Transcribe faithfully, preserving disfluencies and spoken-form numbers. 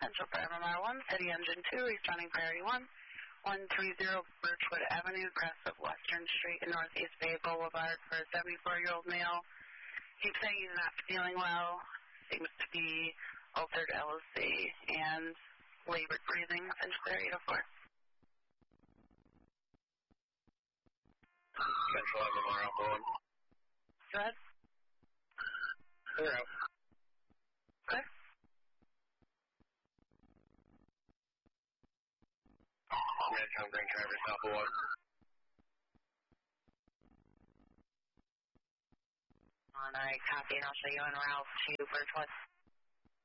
Central Fire M R one, City Engine two, responding priority one, one three zero Birchwood Avenue, crest of Western Street and Northeast Bay Boulevard for a seventy-four-year-old male. Keeps saying he's not feeling well, seems to be altered L O C and labored breathing, essentially eight oh four. Central M R one. Go ahead. Clear out. Okay. Redstone bring Traverse Alpha one. Alright, copy, and I'll show you en route to Birchwood.